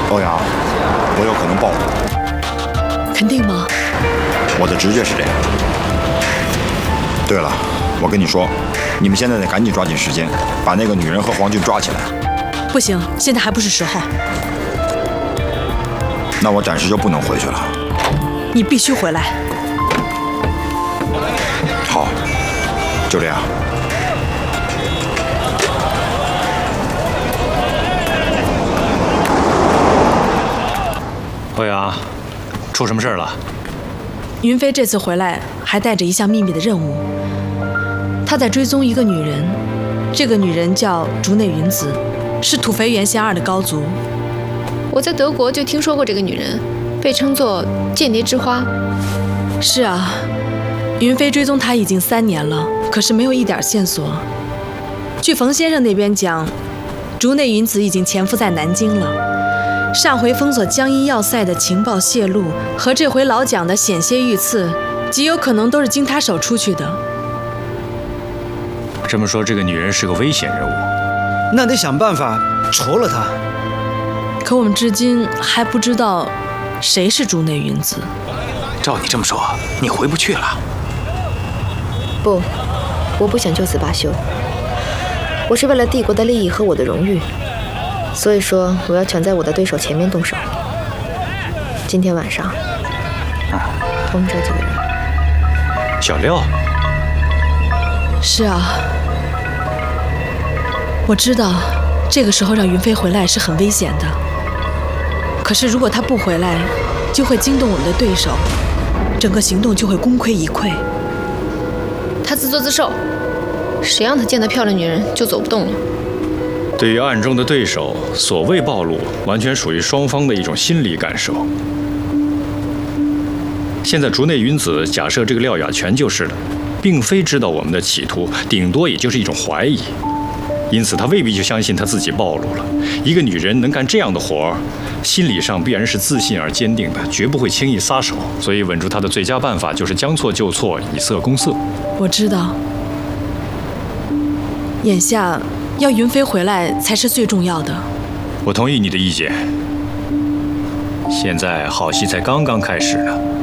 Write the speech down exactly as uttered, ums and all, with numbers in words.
欧阳，我有可能报复。 肯定吗？ 我的直觉是这样。对了，我跟你说，你们现在得赶紧抓紧时间，把那个女人和黄俊抓起来。 不行，现在还不是时候。 那我暂时就不能回去了。 你必须回来。 好，就这样。 欧阳，出什么事了？ 云飞这次回来还带着一项秘密的任务，他在追踪一个女人，这个女人叫竹内云子，是土肥原贤二的高足。 我在德国就听说过这个女人，被称作间谍之花。 是啊，云飞追踪她已经三年了，可是没有一点线索。据冯先生那边讲，竹内云子已经潜伏在南京了。上回封锁江阴要塞的情报泄露，和这回老蒋的险些遇刺，极有可能都是经他手出去的。 这么说，这个女人是个危险人物。 那得想办法除了她。 可我们至今还不知道谁是竹内云子。 照你这么说，你回不去了？ 不，我不想就此罢休。我是为了帝国的利益和我的荣誉。所以说，我要抢在我的对手前面动手。今天晚上，通知几个人。 小廖。 是啊，我知道，这个时候让云飞回来是很危险的。可是如果他不回来，就会惊动我们的对手，整个行动就会功亏一篑。 他自作自受，谁让他见到漂亮女人就走不动了？ 对于暗中的对手，所谓暴露，完全属于双方的一种心理感受。现在竹内云子假设这个廖雅全就是了，并非知道我们的企图，顶多也就是一种怀疑，因此他未必就相信他自己暴露了。一个女人能干这样的活儿，心理上必然是自信而坚定的，绝不会轻易撒手。所以稳住她的最佳办法就是将错就错，以色攻色。 我知道，眼下要云飞回来才是最重要的。 我同意你的意见。现在好戏才刚刚开始呢。